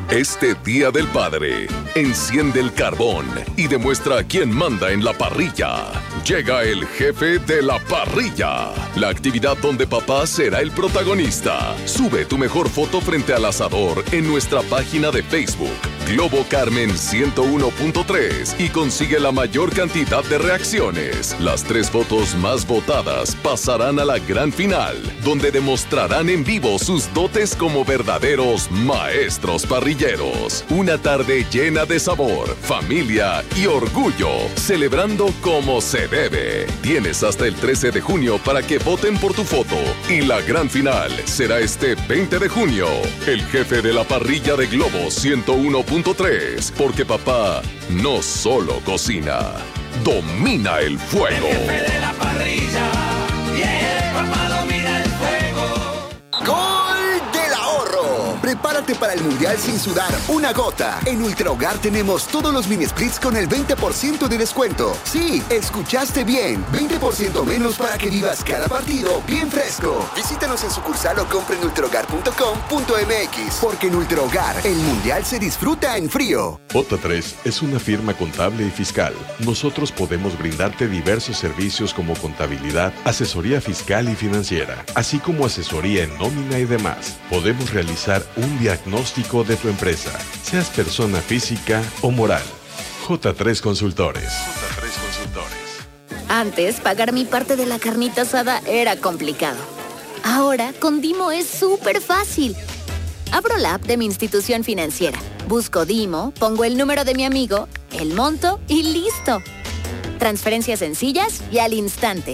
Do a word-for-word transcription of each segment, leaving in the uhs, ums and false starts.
Este Día del Padre, enciende el carbón y demuestra quién manda en la parrilla. Llega el jefe de la parrilla, la actividad donde papá será el protagonista. Sube tu mejor foto frente al asador en nuestra página de Facebook, Globo Carmen ciento uno punto tres, y consigue la mayor cantidad de reacciones. Las tres fotos más votadas pasarán a la gran final, donde demostrarán en vivo sus dotes como verdaderos maestros parrilleros. Una tarde llena de sabor, familia y orgullo, celebrando como se debe. Tienes hasta el trece de junio para que voten por tu foto, y la gran final será este veinte de junio. El jefe de la parrilla de Globo ciento uno punto tres, porque papá no solo cocina, domina el fuego. El jefe de la parrilla, yeah, papá domina el fuego. ¡Gol del ahorro! Prepárate para el Mundial sin sudar una gota. En Ultra Hogar tenemos todos los mini splits con el veinte por ciento de descuento. Sí, escuchaste bien. veinte por ciento menos para que vivas cada partido bien fresco. Visítanos en sucursal o compra en ultrahogar punto com punto m x. Porque en Ultra Hogar, el Mundial se disfruta en frío. J tres es una firma contable y fiscal. Nosotros podemos brindarte diversos servicios como contabilidad, asesoría fiscal y financiera, así como asesoría en nómina y demás. Podemos realizar un diagnóstico de tu empresa, seas persona física o moral. J tres Consultores. J tres Consultores. Antes, pagar mi parte de la carnita asada era complicado. Ahora, con Dimo es súper fácil. Abro la app de mi institución financiera, busco Dimo, pongo el número de mi amigo, el monto y listo. Transferencias sencillas y al instante.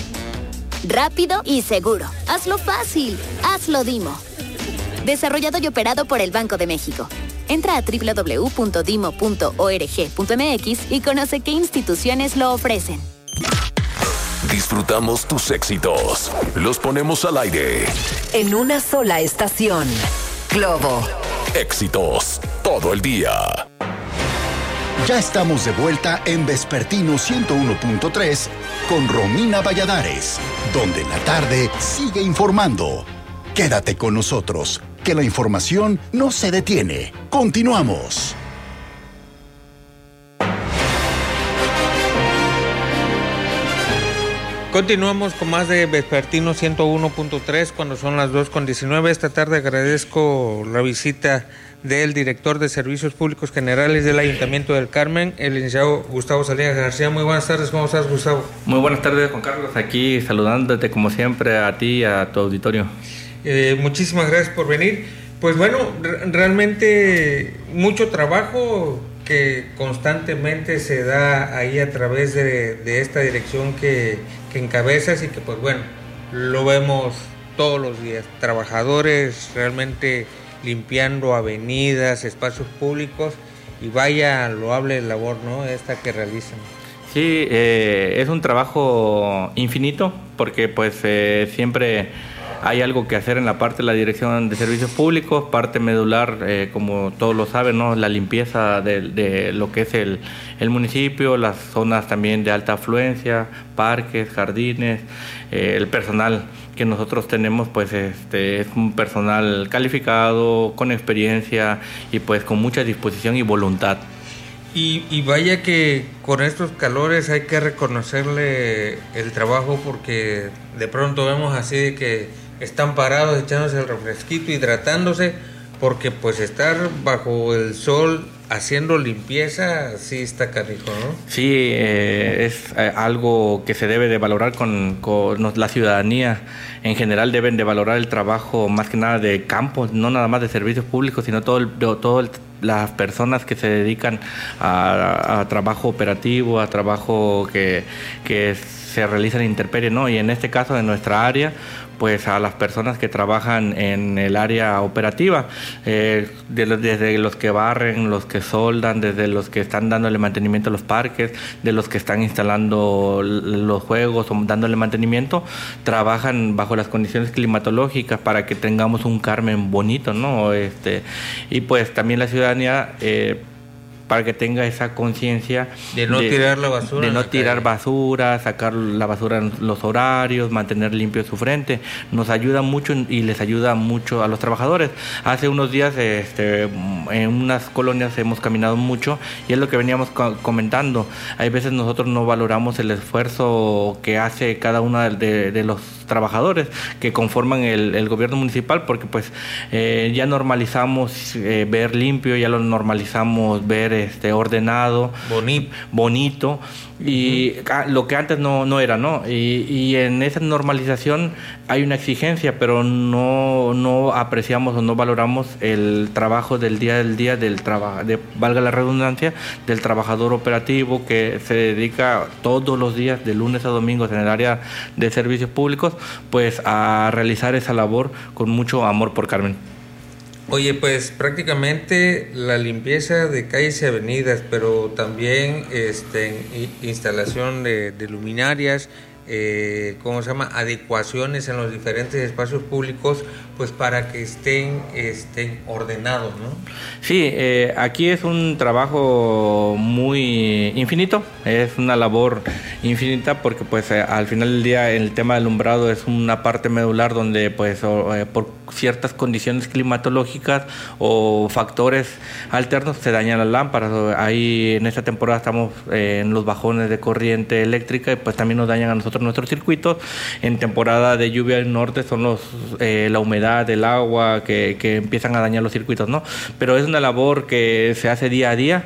Rápido y seguro. Hazlo fácil. Hazlo Dimo. Desarrollado y operado por el Banco de México. Entra a doble u doble u doble u punto dimo punto org punto m x y conoce qué instituciones lo ofrecen. Disfrutamos tus éxitos. Los ponemos al aire. En una sola estación. Globo. Éxitos todo el día. Ya estamos de vuelta en Vespertino ciento uno punto tres con Romina Valladares, donde la tarde sigue informando. Quédate con nosotros, que la información no se detiene. Continuamos. Continuamos con más de Vespertino ciento uno punto tres cuando son las dos con diecinueve. Esta tarde agradezco la visita del director de Servicios Públicos Generales del Ayuntamiento del Carmen, el licenciado Gustavo Salinas García. Muy buenas tardes, ¿cómo estás, Gustavo? Muy buenas tardes, Juan Carlos, aquí saludándote como siempre a ti y a tu auditorio. Eh, muchísimas gracias por venir. Pues bueno, r- realmente mucho trabajo que constantemente se da ahí a través de, de esta dirección que, que encabezas y que pues bueno, lo vemos todos los días. Trabajadores realmente limpiando avenidas, espacios públicos, y vaya loable labor, ¿no?, esta que realizan. Sí, eh, es un trabajo infinito porque pues eh, siempre hay algo que hacer en la parte de la Dirección de Servicios Públicos, parte medular, eh, como todos lo saben, ¿no?, la limpieza de, de lo que es el, el municipio, las zonas también de alta afluencia, parques, jardines, eh, el personal que nosotros tenemos pues este es un personal calificado, con experiencia y pues con mucha disposición y voluntad. Y, y vaya que con estos calores hay que reconocerle el trabajo, porque de pronto vemos así de que están parados echándose el refresquito, hidratándose, porque pues estar bajo el sol haciendo limpieza sí está canijo, ¿no? Sí, eh, es eh, algo que se debe de valorar con, con la ciudadanía. En general deben de valorar el trabajo más que nada de campo, no nada más de servicios públicos, sino todo el, todo el, las personas que se dedican a, a trabajo operativo, a trabajo que, que se realiza en intemperie, ¿no? Y en este caso, en nuestra área, pues a las personas que trabajan en el área operativa, eh, de los, desde los que barren, los que soldan, desde los que están dándole mantenimiento a los parques, de los que están instalando los juegos o dándole mantenimiento, trabajan bajo las condiciones climatológicas para que tengamos un Carmen bonito, ¿no? Este, y pues también la ciudadanía eh, para que tenga esa conciencia de no de, tirar la basura, de no tirar calle. basura, sacar la basura en los horarios, mantener limpio su frente. Nos ayuda mucho y les ayuda mucho a los trabajadores. Hace unos días este, en unas colonias hemos caminado mucho y es lo que veníamos co- comentando. Hay veces nosotros no valoramos el esfuerzo que hace cada uno de, de los trabajadores que conforman el, el gobierno municipal, porque pues eh, ya normalizamos eh, ver limpio, ya lo normalizamos ver este ordenado, bonito, bonito y uh-huh. lo que antes no, no era, ¿no? Y, y en esa normalización hay una exigencia, pero no, no apreciamos o no valoramos el trabajo del día del día del trabajo, de, valga la redundancia, del trabajador operativo que se dedica todos los días, de lunes a domingos, en el área de servicios públicos, pues a realizar esa labor con mucho amor por Carmen. Oye, pues prácticamente la limpieza de calles y avenidas, pero también este, instalación de, de luminarias, eh, ¿cómo se llama? Adecuaciones en los diferentes espacios públicos, pues para que estén, estén ordenados, ¿no? Sí, eh, aquí es un trabajo muy infinito, es una labor infinita porque pues eh, al final del día el tema del alumbrado es una parte medular donde pues o, eh, por ciertas condiciones climatológicas o factores alternos se dañan las lámparas. Ahí en esta temporada estamos eh, en los bajones de corriente eléctrica y pues también nos dañan a nosotros nuestros circuitos. En temporada de lluvia del norte son los eh, la humedad del agua que, que empiezan a dañar los circuitos, ¿no? Pero es una labor que se hace día a día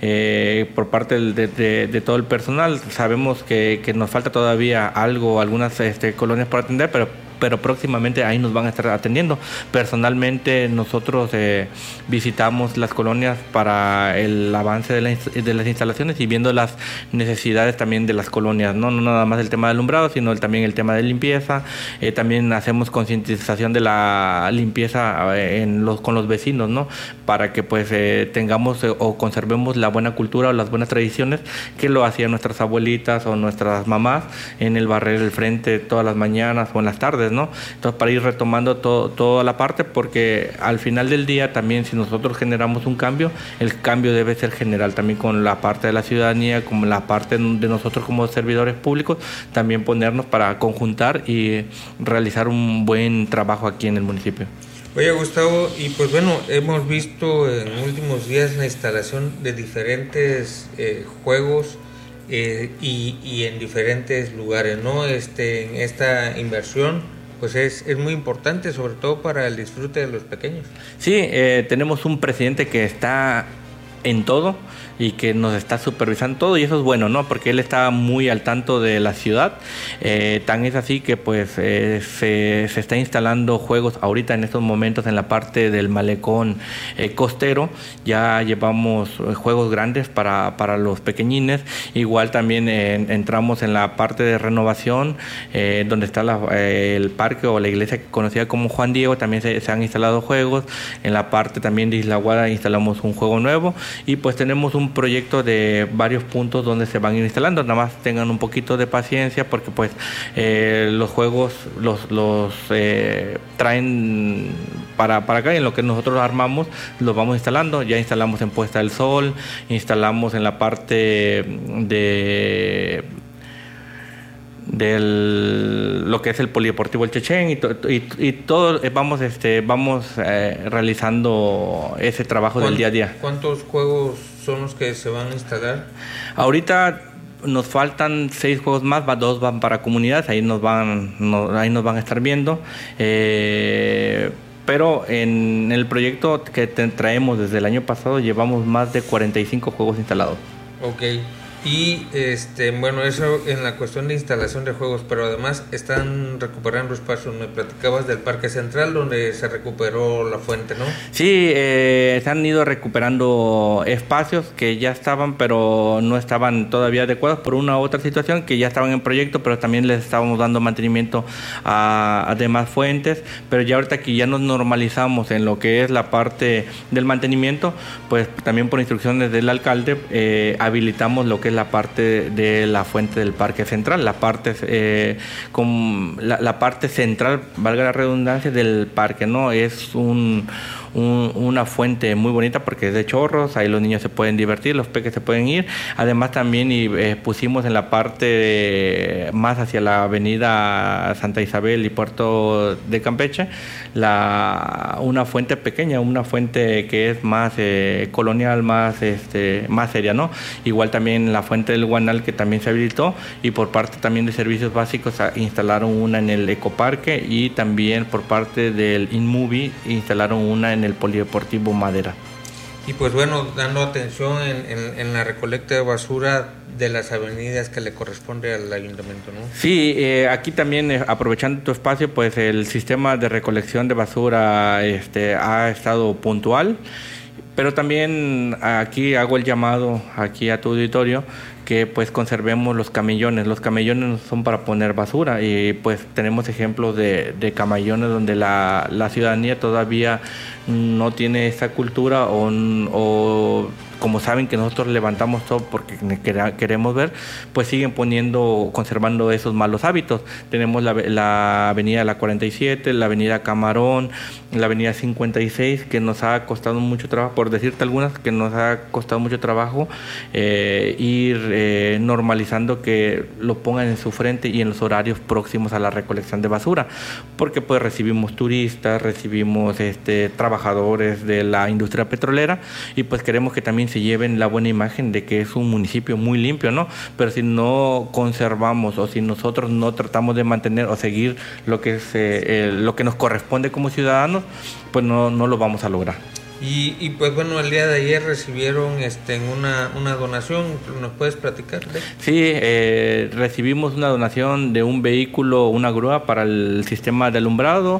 eh, por parte de, de, de todo el personal. Sabemos que, que nos falta todavía algo, algunas este, colonias por atender, pero pero próximamente ahí nos van a estar atendiendo. Personalmente nosotros eh, visitamos las colonias para el avance de, la, de las instalaciones y viendo las necesidades también de las colonias, no, no nada más el tema de alumbrado, sino el, también el tema de limpieza. Eh, también hacemos concientización de la limpieza en los, con los vecinos, ¿no? Para que pues eh, tengamos eh, o conservemos la buena cultura o las buenas tradiciones que lo hacían nuestras abuelitas o nuestras mamás en el barrer el frente todas las mañanas o en las tardes, ¿no? Entonces, para ir retomando todo, toda la parte, porque al final del día también si nosotros generamos un cambio, el cambio debe ser general también con la parte de la ciudadanía, como la parte de nosotros como servidores públicos, también ponernos para conjuntar y realizar un buen trabajo aquí en el municipio. Oye, Gustavo, y pues bueno, hemos visto en últimos días la instalación de diferentes eh, juegos eh, y, y en diferentes lugares, ¿no? Este, en esta inversión pues es, es muy importante, sobre todo para el disfrute de los pequeños. Sí, eh, tenemos un presidente que está en todo y que nos está supervisando todo, y eso es bueno, ¿no? Porque él está muy al tanto de la ciudad, eh, tan es así que pues eh, se, se está instalando juegos ahorita en estos momentos en la parte del malecón eh, costero. Ya llevamos juegos grandes para, para los pequeñines, igual también eh, entramos en la parte de renovación, eh, donde está la, eh, el parque o la iglesia conocida como Juan Diego, también se, se han instalado juegos. En la parte también de Isla Guada instalamos un juego nuevo, y pues tenemos un proyecto de varios puntos donde se van a ir instalando. Nada más tengan un poquito de paciencia porque pues eh, los juegos los, los eh, traen para, para acá, y en lo que nosotros armamos los vamos instalando. Ya instalamos en Puesta del Sol, instalamos en la parte de del lo que es el polideportivo El Chechén, y, to, y, y todo vamos este vamos eh, realizando ese trabajo del día a día. ¿Cuántos juegos son los que se van a instalar? Ahorita nos faltan seis juegos más, dos van para comunidades, ahí nos van no, ahí nos van a estar viendo, eh, pero en el proyecto que te traemos desde el año pasado llevamos más de cuarenta y cinco juegos instalados. Okay. Y este bueno, eso en la cuestión de instalación de juegos, pero además están recuperando espacios. Me platicabas del Parque Central, donde se recuperó la fuente, ¿no? Sí, eh, se han ido recuperando espacios que ya estaban, pero no estaban todavía adecuados por una u otra situación, que ya estaban en proyecto, pero también les estábamos dando mantenimiento a, a demás fuentes. Pero ya ahorita que ya nos normalizamos en lo que es la parte del mantenimiento, pues también por instrucciones del alcalde eh, habilitamos lo que es la parte de la fuente del Parque Central, la parte eh, con la, la parte central, valga la redundancia, del parque, ¿no? Es un un, una fuente muy bonita porque es de chorros, ahí los niños se pueden divertir, los peques se pueden ir. Además también y, eh, pusimos en la parte de, más hacia la avenida Santa Isabel y Puerto de Campeche, la, una fuente pequeña, una fuente que es más eh, colonial, más, este, más seria, ¿no? Igual también la fuente del Guanal, que también se habilitó, y por parte también de servicios básicos instalaron una en el Ecoparque, y también por parte del InMovie instalaron una en el Polideportivo Madera. Y pues bueno, dando atención en, en, en la recolecta de basura de las avenidas que le corresponde al ayuntamiento, ¿no? Sí, eh, aquí también eh, aprovechando tu espacio, pues el sistema de recolección de basura este, ha estado puntual, pero también aquí hago el llamado aquí a tu auditorio que pues conservemos los camellones. Los camellones no son para poner basura, y pues tenemos ejemplos de, de camellones donde la, la ciudadanía todavía no tiene esa cultura o, o como saben que nosotros levantamos todo porque queremos ver, pues siguen poniendo, conservando esos malos hábitos. Tenemos la, la avenida La cuarenta y siete, la avenida Camarón, la avenida cincuenta y seis, que nos ha costado mucho trabajo, por decirte algunas, que nos ha costado mucho trabajo eh, ir eh, normalizando que lo pongan en su frente y en los horarios próximos a la recolección de basura, porque pues recibimos turistas, recibimos este, trabajadores de la industria petrolera, y pues queremos que también se lleven la buena imagen de que es un municipio muy limpio, ¿no? Pero si no conservamos o si nosotros no tratamos de mantener o seguir lo que es eh, eh, lo que nos corresponde como ciudadanos, pues no, no lo vamos a lograr. Y, y pues bueno, el día de ayer recibieron este, una, una donación, ¿nos puedes platicar? ¿De? Sí, eh, recibimos una donación de un vehículo, una grúa para el sistema de alumbrado,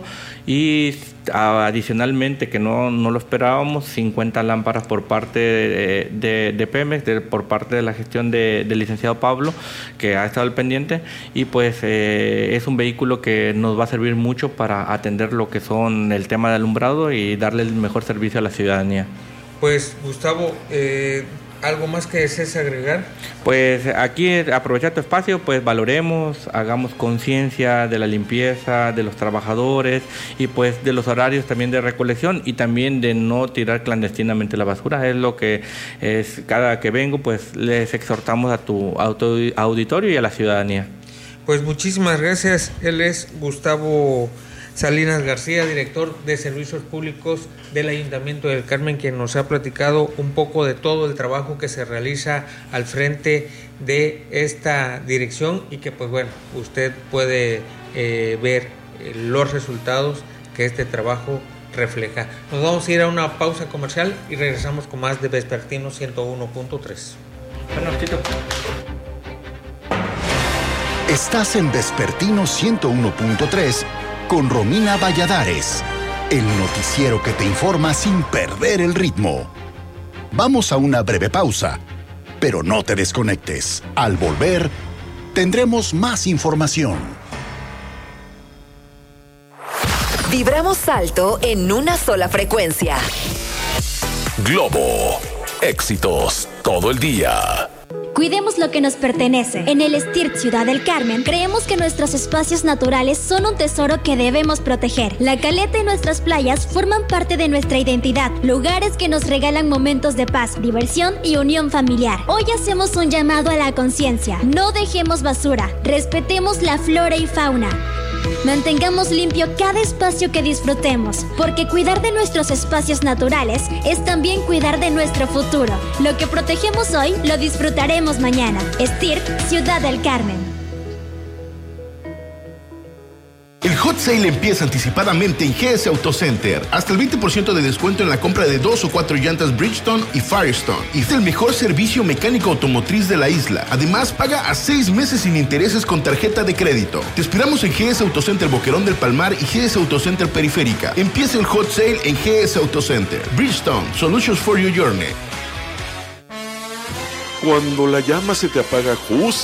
y adicionalmente, que no, no lo esperábamos, cincuenta lámparas por parte de, de, de Pemex, de, por parte de la gestión de, del licenciado Pablo, que ha estado al pendiente, y pues eh, es un vehículo que nos va a servir mucho para atender lo que son el tema de alumbrado y darle el mejor servicio a la ciudadanía. Pues Gustavo, eh, ¿algo más que desees agregar? Pues aquí, aprovechar tu espacio, pues valoremos, hagamos conciencia de la limpieza, de los trabajadores, y pues de los horarios también de recolección, y también de no tirar clandestinamente la basura. Es lo que es, cada que vengo, pues les exhortamos a tu, a tu auditorio y a la ciudadanía. Pues muchísimas gracias. Él es Gustavo Salinas García, director de Servicios Públicos del Ayuntamiento del Carmen, quien nos ha platicado un poco de todo el trabajo que se realiza al frente de esta dirección, y que pues bueno, usted puede eh, ver eh, los resultados que este trabajo refleja. Nos vamos a ir a una pausa comercial y regresamos con más de Vespertino ciento uno punto tres. Bueno, Tito. Estás en Vespertino ciento uno punto tres con Romina Valladares, el noticiero que te informa sin perder el ritmo. Vamos a una breve pausa, pero no te desconectes. Al volver, tendremos más información. Vibramos alto en una sola frecuencia. Globo, éxitos todo el día. Cuidemos lo que nos pertenece. En el STIRT Ciudad del Carmen, creemos que nuestros espacios naturales son un tesoro que debemos proteger. La caleta y nuestras playas forman parte de nuestra identidad, lugares que nos regalan momentos de paz, diversión y unión familiar. Hoy hacemos un llamado a la conciencia. No dejemos basura, respetemos la flora y fauna. Mantengamos limpio cada espacio que disfrutemos, porque cuidar de nuestros espacios naturales es también cuidar de nuestro futuro. Lo que protegemos hoy, lo disfrutaremos mañana. STIRT, Ciudad del Carmen. El Hot Sale empieza anticipadamente en G S Auto Center. Hasta el veinte por ciento de descuento en la compra de dos o cuatro llantas Bridgestone y Firestone. Y es el mejor servicio mecánico automotriz de la isla. Además, paga a seis meses sin intereses con tarjeta de crédito. Te esperamos en G S Auto Center Boquerón del Palmar y G S Auto Center Periférica. Empieza el Hot Sale en G S Auto Center. Bridgestone, Solutions for Your Journey. Cuando la llama se te apaga justo